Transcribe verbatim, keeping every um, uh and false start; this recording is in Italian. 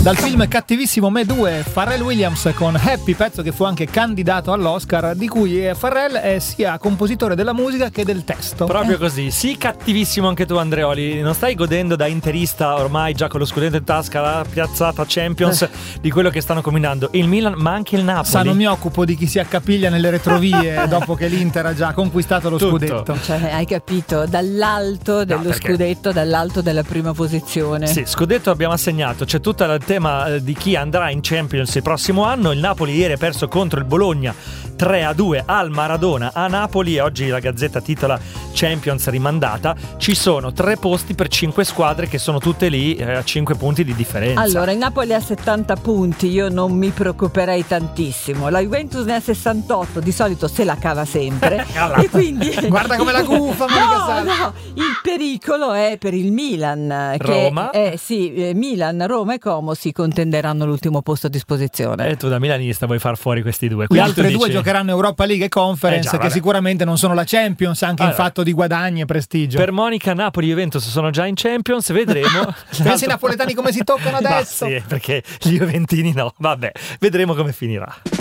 Dal film Cattivissimo Me due, Pharrell Williams con Happy, pezzo che fu anche candidato all'Oscar, di cui Pharrell è sia compositore della musica che del testo. Proprio così. Sì, cattivissimo anche tu, Andreoli. Non stai godendo da interista ormai già con lo scudetto in tasca, la piazzata Champions, eh. di quello che stanno combinando il Milan, ma anche il Napoli. Sa, non mi occupo di chi si accapiglia nelle retrovie dopo che l'Inter ha già conquistato lo Tutto. scudetto. Cioè, hai capito? Dall'alto dello No, perché... scudetto, dall'alto della prima posizione. Sì, scudetto abbiamo assegnato. C'è tutto il tema di chi andrà in Champions il prossimo anno. Il Napoli ieri ha perso contro il Bologna tre a due al Maradona a Napoli e oggi la Gazzetta titola Champions rimandata. Ci sono tre posti per cinque squadre che sono tutte lì eh, a cinque punti di differenza. Allora, il Napoli ha settanta punti, io non mi preoccuperei tantissimo. La Juventus ne ha sessantotto, di solito se la cava sempre. E quindi guarda come la gufa, no, no, il pericolo è per il Milan, che Roma. Eh, sì, eh, Milan, Roma e Como si contenderanno l'ultimo posto a disposizione. E tu da milanista vuoi far fuori questi due. Le Quindi altre tu due dici... giocheranno Europa League e Conference, Eh già, che vabbè. sicuramente non sono la Champions, anche Allora, in fatto di guadagni e prestigio. Per Monica, Napoli e Juventus sono già in Champions, vedremo. Pensi ai napoletani come si toccano Ma adesso? sì, perché gli juventini no. Vabbè, vedremo come finirà.